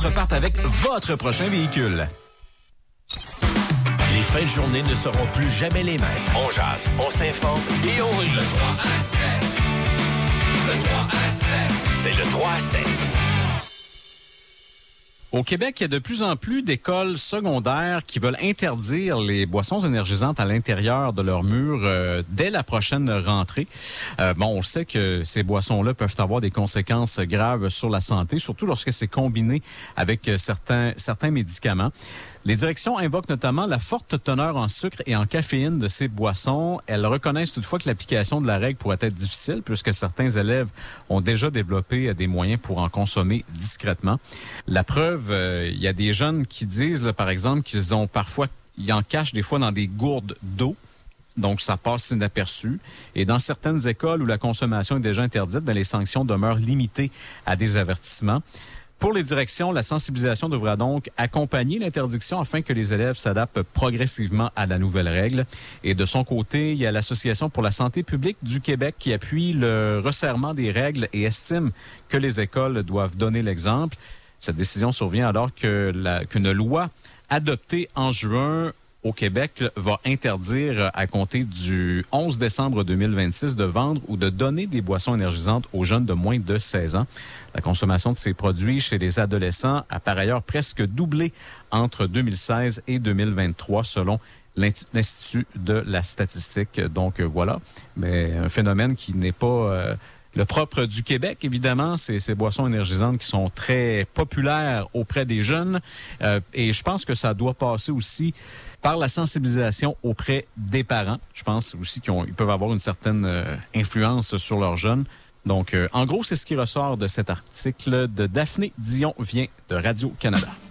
repartent avec votre prochain véhicule. Les fins de journée ne seront plus jamais les mêmes. On jase, on s'informe et on rit. Le 3 à 7. Le 3 à 7. C'est le 3 à 7. Au Québec, il y a de plus en plus d'écoles secondaires qui veulent interdire les boissons énergisantes à l'intérieur de leurs murs dès la prochaine rentrée. On sait que ces boissons-là peuvent avoir des conséquences graves sur la santé, surtout lorsque c'est combiné avec certains médicaments. Les directions invoquent notamment la forte teneur en sucre et en caféine de ces boissons. Elles reconnaissent toutefois que l'application de la règle pourrait être difficile puisque certains élèves ont déjà développé des moyens pour en consommer discrètement. La preuve, il y a des jeunes qui disent, là, par exemple, qu'ils en cachent des fois dans des gourdes d'eau. Donc, ça passe inaperçu. Et dans certaines écoles où la consommation est déjà interdite, les sanctions demeurent limitées à des avertissements. Pour les directions, la sensibilisation devra donc accompagner l'interdiction afin que les élèves s'adaptent progressivement à la nouvelle règle. Et de son côté, il y a l'Association pour la santé publique du Québec qui appuie le resserrement des règles et estime que les écoles doivent donner l'exemple. Cette décision survient alors qu'une loi adoptée en juin au Québec va interdire à compter du 11 décembre 2026 de vendre ou de donner des boissons énergisantes aux jeunes de moins de 16 ans. La consommation de ces produits chez les adolescents a par ailleurs presque doublé entre 2016 et 2023 selon l'Institut de la statistique. Donc voilà, mais un phénomène qui n'est pas le propre du Québec, évidemment, c'est ces boissons énergisantes qui sont très populaires auprès des jeunes. Et je pense que ça doit passer aussi par la sensibilisation auprès des parents. Je pense aussi qu'ils peuvent avoir une certaine influence sur leurs jeunes. Donc, en gros, c'est ce qui ressort de cet article de Daphné Dion vient de Radio-Canada.